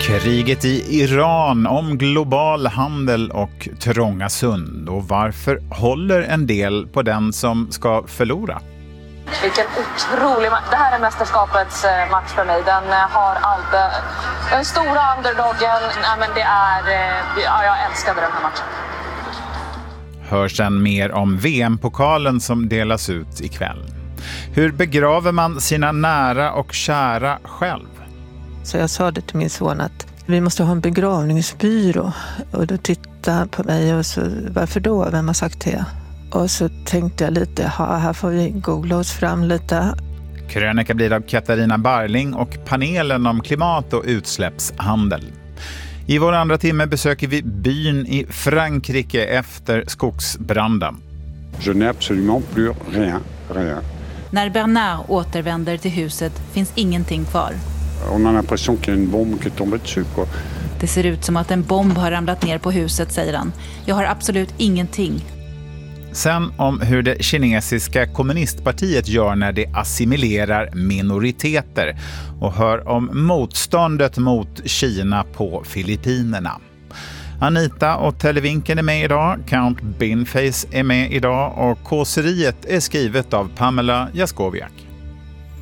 Kriget i Iran, om global handel och trånga sund. Och varför håller en del på den som ska förlora? Vilken otrolig match. Det här är mästerskapets match för mig. Den har allt. Den stora underdoggen. Nej, men det är, jag älskade den här matchen. Hör sen mer om VM-pokalen som delas ut ikväll. Hur begraver man sina nära och kära själv? Så jag sa det till min son att vi måste ha en begravningsbyrå. Och då tittade han på mig och så, varför då? Vem har sagt det? Och så tänkte jag lite, här får vi googla oss fram lite. Krönika blir av Katarina Barling och panelen om klimat- och utsläppshandel. I vår andra timme besöker vi byn i Frankrike efter skogsbranden. Je n'ai absolument plus rien. När Bernard återvänder till huset finns ingenting kvar. On a l'impression qu'il y a une bombe qui est tombée dessus, quoi. Det ser ut som att en bomb har ramlat ner på huset, säger han. Jag har absolut ingenting. Sen om hur det kinesiska kommunistpartiet gör när det assimilerar minoriteter och hör om motståndet mot Kina på Filippinerna. Anita och Televinken är med idag, Count Binface är med idag och kåseriet är skrivet av Pamela Jaskowiak.